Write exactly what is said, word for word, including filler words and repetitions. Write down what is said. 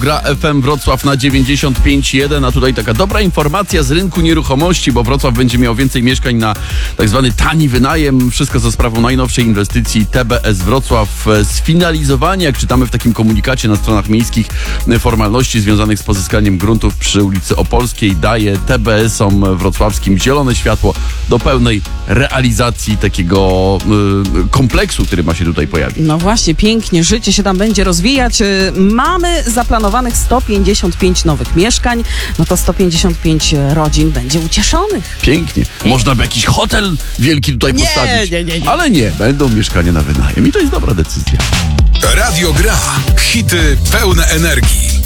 Gra F M Wrocław na dziewięćdziesiąt pięć jeden, a tutaj taka dobra informacja z rynku nieruchomości, bo Wrocław będzie miał więcej mieszkań na tak zwany tani wynajem. Wszystko za sprawą najnowszej inwestycji T B S Wrocław. Sfinalizowanie, jak czytamy w takim komunikacie na stronach miejskich, formalności związanych z pozyskaniem gruntów przy ulicy Opolskiej daje T B S-om wrocławskim zielone światło do pełnej realizacji takiego y, kompleksu, który ma się tutaj pojawić. No właśnie, pięknie, życie się tam będzie rozwijać. Y, Mamy zaplanowanych sto pięćdziesiąt pięć nowych mieszkań, no to sto pięćdziesiąt pięć rodzin będzie ucieszonych. Pięknie. Można by jakiś hotel wielki tutaj Nie, postawić. nie, nie, nie. Ale nie, będą mieszkania na wynajem i to jest dobra decyzja. Radio Gra. Hity pełne energii.